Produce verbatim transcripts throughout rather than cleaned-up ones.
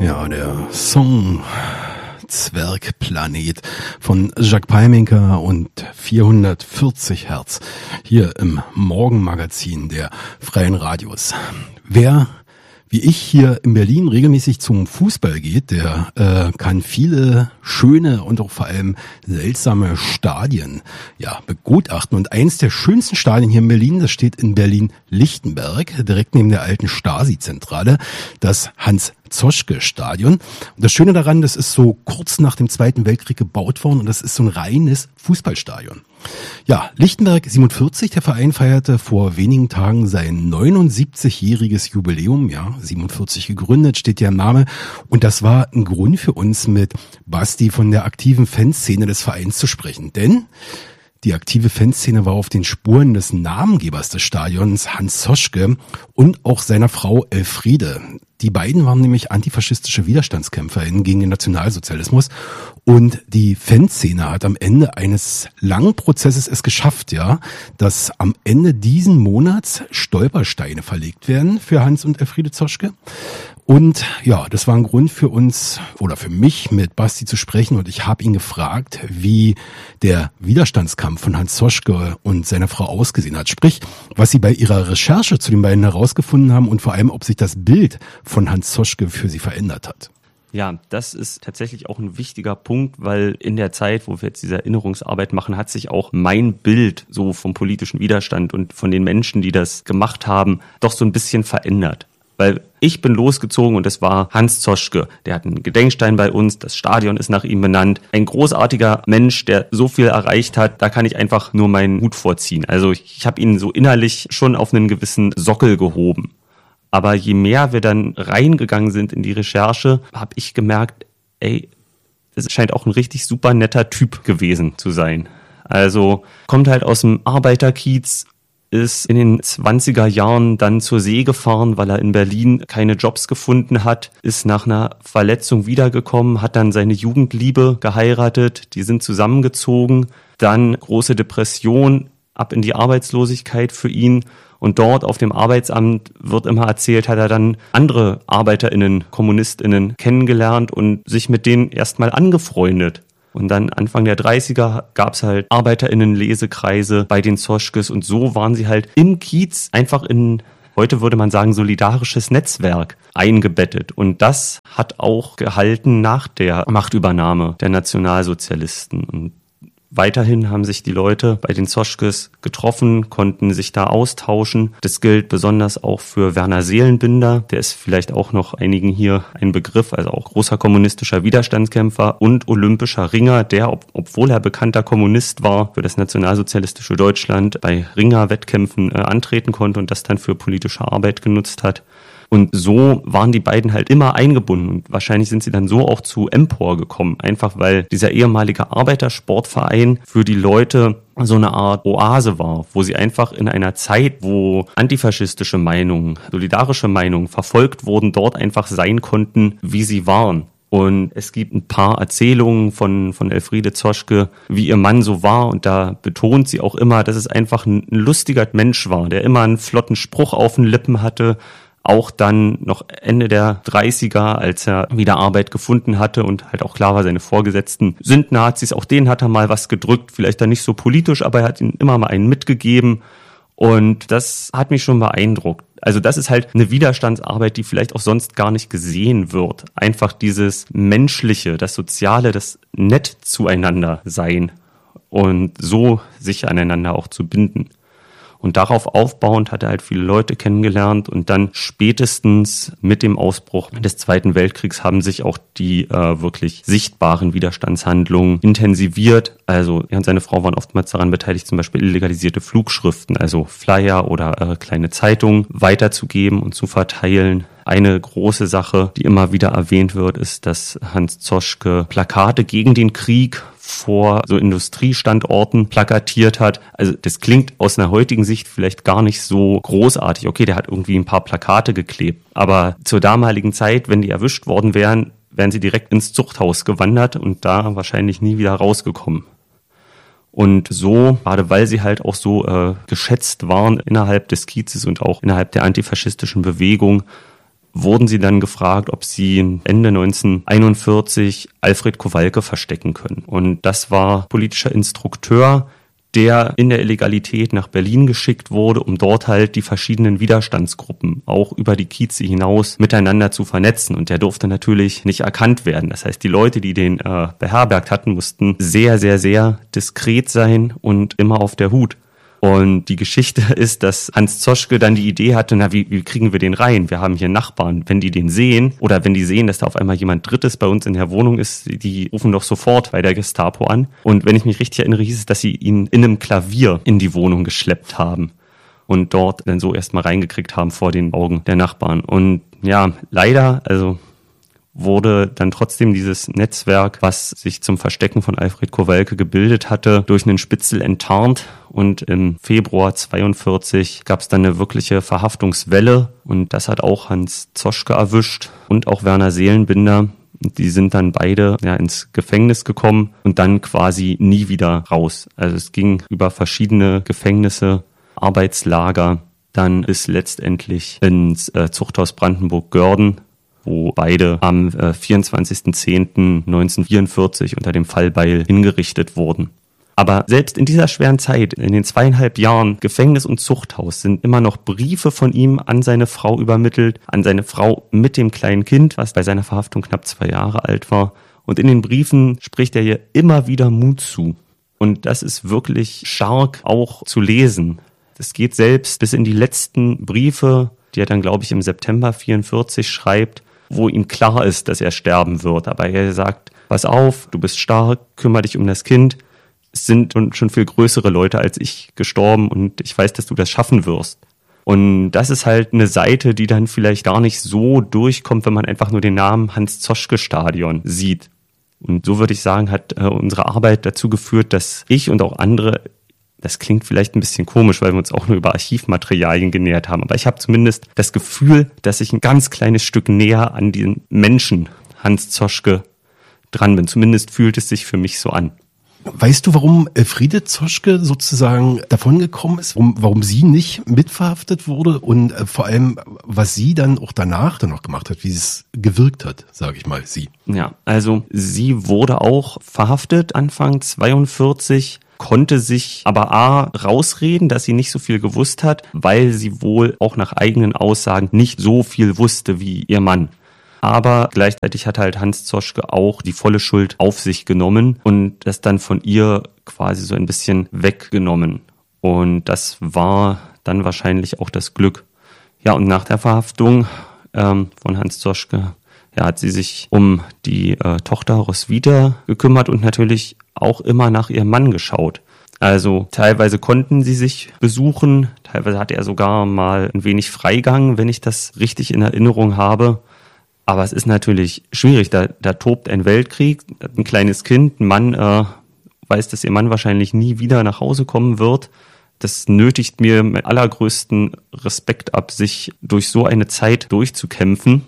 Ja, der Song Zwergplanet von Jacques Peimincker und vierhundertvierzig Hertz hier im Morgenmagazin der Freien Radios. Wer wie ich hier in Berlin regelmäßig zum Fußball geht, der äh, kann viele schöne und auch vor allem seltsame Stadien ja begutachten. Und eins der schönsten Stadien hier in Berlin, das steht in Berlin-Lichtenberg, direkt neben der alten Stasi-Zentrale, das Hans-Zoschke-Stadion. Und das Schöne daran, das ist so kurz nach dem Zweiten Weltkrieg gebaut worden und das ist so ein reines Fußballstadion. Ja, Lichtenberg siebenundvierzig, der Verein feierte vor wenigen Tagen sein neunundsiebzigjähriges Jubiläum, ja, siebenundvierzig gegründet, steht ja im Namen. Und das war ein Grund für uns, mit Basti von der aktiven Fanszene des Vereins zu sprechen. Denn die aktive Fanszene war auf den Spuren des Namengebers des Stadions, Hans Zoschke, und auch seiner Frau Elfriede. Die beiden waren nämlich antifaschistische WiderstandskämpferInnen gegen den Nationalsozialismus. Und die Fanszene hat am Ende eines langen Prozesses es geschafft, ja, dass am Ende diesen Monats Stolpersteine verlegt werden für Hans und Elfriede Zoschke. Und ja, das war ein Grund für uns oder für mich, mit Basti zu sprechen. Und ich habe ihn gefragt, wie der Widerstandskampf von Hans Zoschke und seiner Frau ausgesehen hat. Sprich, was sie bei ihrer Recherche zu den beiden herausgefunden haben und vor allem, ob sich das Bild von Hans Zoschke für sie verändert hat. Ja, das ist tatsächlich auch ein wichtiger Punkt, weil in der Zeit, wo wir jetzt diese Erinnerungsarbeit machen, hat sich auch mein Bild so vom politischen Widerstand und von den Menschen, die das gemacht haben, doch so ein bisschen verändert. Weil ich bin losgezogen und es war Hans Zoschke. Der hat einen Gedenkstein bei uns, das Stadion ist nach ihm benannt. Ein großartiger Mensch, der so viel erreicht hat, da kann ich einfach nur meinen Hut vorziehen. Also ich, ich habe ihn so innerlich schon auf einen gewissen Sockel gehoben. Aber je mehr wir dann reingegangen sind in die Recherche, habe ich gemerkt, ey, das scheint auch ein richtig super netter Typ gewesen zu sein. Also kommt halt aus dem Arbeiterkiez, ist in den zwanziger Jahren dann zur See gefahren, weil er in Berlin keine Jobs gefunden hat, ist nach einer Verletzung wiedergekommen, hat dann seine Jugendliebe geheiratet, die sind zusammengezogen, dann große Depression, ab in die Arbeitslosigkeit für ihn. Und dort auf dem Arbeitsamt wird immer erzählt, hat er dann andere ArbeiterInnen, KommunistInnen kennengelernt und sich mit denen erstmal angefreundet. Und dann Anfang der dreißiger gab es halt ArbeiterInnen-Lesekreise bei den Zoschkes und so waren sie halt im Kiez einfach in, heute würde man sagen, solidarisches Netzwerk eingebettet. Und das hat auch gehalten nach der Machtübernahme der Nationalsozialisten. Und weiterhin haben sich die Leute bei den Zoschkes getroffen, konnten sich da austauschen. Das gilt besonders auch für Werner Seelenbinder. Der ist vielleicht auch noch einigen hier ein Begriff, also auch großer kommunistischer Widerstandskämpfer und olympischer Ringer, der, ob, obwohl er bekannter Kommunist war, für das nationalsozialistische Deutschland bei Ringer-Wettkämpfen äh, antreten konnte und das dann für politische Arbeit genutzt hat. Und so waren die beiden halt immer eingebunden und wahrscheinlich sind sie dann so auch zu Empor gekommen, einfach weil dieser ehemalige Arbeitersportverein für die Leute so eine Art Oase war, wo sie einfach in einer Zeit, wo antifaschistische Meinungen, solidarische Meinungen verfolgt wurden, dort einfach sein konnten, wie sie waren. Und es gibt ein paar Erzählungen von, von Elfriede Zoschke, wie ihr Mann so war. Und da betont sie auch immer, dass es einfach ein, ein lustiger Mensch war, der immer einen flotten Spruch auf den Lippen hatte. Auch dann noch Ende der dreißiger, als er wieder Arbeit gefunden hatte und halt auch klar war, seine Vorgesetzten sind Nazis. Auch denen hat er mal was gedrückt, vielleicht dann nicht so politisch, aber er hat ihnen immer mal einen mitgegeben. Und das hat mich schon beeindruckt. Also das ist halt eine Widerstandsarbeit, die vielleicht auch sonst gar nicht gesehen wird. Einfach dieses Menschliche, das Soziale, das nett zueinander sein und so sich aneinander auch zu binden. Und darauf aufbauend hat er halt viele Leute kennengelernt und dann spätestens mit dem Ausbruch des Zweiten Weltkriegs haben sich auch die äh, wirklich sichtbaren Widerstandshandlungen intensiviert. Also er und seine Frau waren oftmals daran beteiligt, zum Beispiel illegalisierte Flugschriften, also Flyer oder äh, kleine Zeitungen weiterzugeben und zu verteilen. Eine große Sache, die immer wieder erwähnt wird, ist, dass Hans Zoschke Plakate gegen den Krieg vor so Industriestandorten plakatiert hat. Also das klingt aus einer heutigen Sicht vielleicht gar nicht so großartig. Okay, der hat irgendwie ein paar Plakate geklebt. Aber zur damaligen Zeit, wenn die erwischt worden wären, wären sie direkt ins Zuchthaus gewandert und da wahrscheinlich nie wieder rausgekommen. Und so, gerade weil sie halt auch so äh, geschätzt waren innerhalb des Kiezes und auch innerhalb der antifaschistischen Bewegung, wurden sie dann gefragt, ob sie Ende neunzehnhunderteinundvierzig Alfred Kowalke verstecken können. Und das war politischer Instrukteur, der in der Illegalität nach Berlin geschickt wurde, um dort halt die verschiedenen Widerstandsgruppen auch über die Kieze hinaus miteinander zu vernetzen. Und der durfte natürlich nicht erkannt werden. Das heißt, die Leute, die den äh, beherbergt hatten, mussten sehr, sehr, sehr diskret sein und immer auf der Hut. Und die Geschichte ist, dass Hans Zoschke dann die Idee hatte, na, wie, wie kriegen wir den rein? Wir haben hier Nachbarn. Wenn die den sehen oder wenn die sehen, dass da auf einmal jemand Drittes bei uns in der Wohnung ist, die rufen doch sofort bei der Gestapo an. Und wenn ich mich richtig erinnere, hieß es, dass sie ihn in einem Klavier in die Wohnung geschleppt haben und dort dann so erstmal reingekriegt haben vor den Augen der Nachbarn. Und ja, leider, also wurde dann trotzdem dieses Netzwerk, was sich zum Verstecken von Alfred Kowalke gebildet hatte, durch einen Spitzel enttarnt. Und im Februar zweiundvierzig gab es dann eine wirkliche Verhaftungswelle. Und das hat auch Hans Zoschke erwischt und auch Werner Seelenbinder. Die sind dann beide ja ins Gefängnis gekommen und dann quasi nie wieder raus. Also es ging über verschiedene Gefängnisse, Arbeitslager, dann bis letztendlich ins äh, Zuchthaus Brandenburg-Görden, wo beide am äh, vierundzwanzigsten zehnten neunzehnhundertvierundvierzig unter dem Fallbeil hingerichtet wurden. Aber selbst in dieser schweren Zeit, in den zweieinhalb Jahren Gefängnis und Zuchthaus, sind immer noch Briefe von ihm an seine Frau übermittelt, an seine Frau mit dem kleinen Kind, was bei seiner Verhaftung knapp zwei Jahre alt war. Und in den Briefen spricht er ihr immer wieder Mut zu. Und das ist wirklich stark auch zu lesen. Das geht selbst bis in die letzten Briefe, die er dann, glaube ich, im September vierundvierzig schreibt, wo ihm klar ist, dass er sterben wird. Aber er sagt, pass auf, du bist stark, kümmere dich um das Kind. Es sind schon viel größere Leute als ich gestorben und ich weiß, dass du das schaffen wirst. Und das ist halt eine Seite, die dann vielleicht gar nicht so durchkommt, wenn man einfach nur den Namen Hans-Zoschke-Stadion sieht. Und so würde ich sagen, hat äh, unsere Arbeit dazu geführt, dass ich und auch andere, das klingt vielleicht ein bisschen komisch, weil wir uns auch nur über Archivmaterialien genähert haben, aber ich habe zumindest das Gefühl, dass ich ein ganz kleines Stück näher an den Menschen Hans Zoschke dran bin. Zumindest fühlt es sich für mich so an. Weißt du, warum Elfriede Zoschke sozusagen davongekommen ist? Warum, warum sie nicht mitverhaftet wurde und äh, vor allem, was sie dann auch danach dann noch gemacht hat, wie es gewirkt hat, sage ich mal, sie. Ja, also sie wurde auch verhaftet Anfang zweiundvierzig, konnte sich aber A rausreden, dass sie nicht so viel gewusst hat, weil sie wohl auch nach eigenen Aussagen nicht so viel wusste wie ihr Mann. Aber gleichzeitig hat halt Hans Zoschke auch die volle Schuld auf sich genommen und das dann von ihr quasi so ein bisschen weggenommen. Und das war dann wahrscheinlich auch das Glück. Ja, und nach der Verhaftung ähm, von Hans Zoschke ja, hat sie sich um die äh, Tochter Roswitha gekümmert und natürlich auch immer nach ihrem Mann geschaut. Also teilweise konnten sie sich besuchen, teilweise hatte er sogar mal ein wenig Freigang, wenn ich das richtig in Erinnerung habe. Aber es ist natürlich schwierig, da, da tobt ein Weltkrieg, ein kleines Kind, ein Mann äh, weiß, dass ihr Mann wahrscheinlich nie wieder nach Hause kommen wird. Das nötigt mir mit allergrößten Respekt ab, sich durch so eine Zeit durchzukämpfen.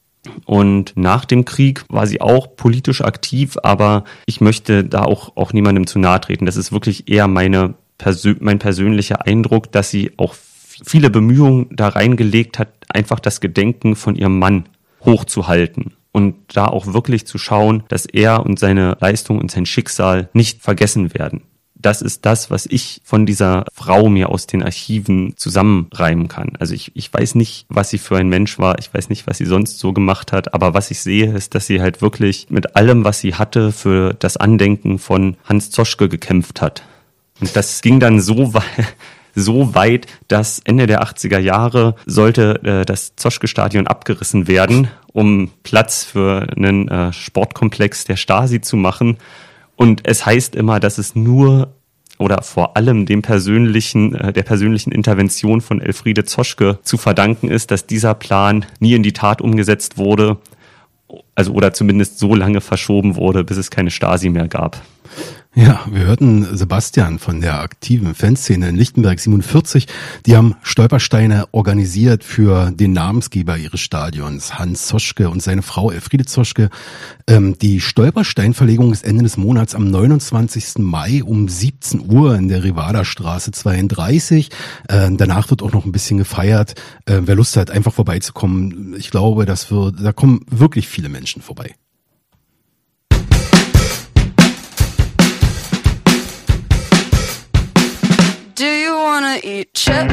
Und nach dem Krieg war sie auch politisch aktiv, aber ich möchte da auch, auch niemandem zu nahe treten. Das ist wirklich eher meine Persö- mein persönlicher Eindruck, dass sie auch viele Bemühungen da reingelegt hat, einfach das Gedenken von ihrem Mann hochzuhalten und da auch wirklich zu schauen, dass er und seine Leistung und sein Schicksal nicht vergessen werden. Das ist das, was ich von dieser Frau mir aus den Archiven zusammenreimen kann. Also ich, ich weiß nicht, was sie für ein Mensch war, ich weiß nicht, was sie sonst so gemacht hat, aber was ich sehe, ist, dass sie halt wirklich mit allem, was sie hatte, für das Andenken von Hans Zoschke gekämpft hat. Und das ging dann so weit, so weit, dass Ende der achtziger Jahre sollte äh, das Zoschke-Stadion abgerissen werden, um Platz für einen äh, Sportkomplex der Stasi zu machen. Und es heißt immer, dass es nur oder vor allem dem persönlichen, äh, der persönlichen Intervention von Elfriede Zoschke zu verdanken ist, dass dieser Plan nie in die Tat umgesetzt wurde, also oder zumindest so lange verschoben wurde, bis es keine Stasi mehr gab. Ja, wir hörten Sebastian von der aktiven Fanszene in Lichtenberg siebenundvierzig. Die haben Stolpersteine organisiert für den Namensgeber ihres Stadions, Hans Zoschke und seine Frau Elfriede Zoschke. Ähm, die Stolpersteinverlegung ist Ende des Monats am neunundzwanzigsten Mai um siebzehn Uhr in der Rivada-Straße zweiunddreißig. Äh, danach wird auch noch ein bisschen gefeiert. Äh, wer Lust hat, einfach vorbeizukommen. Ich glaube, das wird, da kommen wirklich viele Menschen vorbei. Do you wanna eat chips?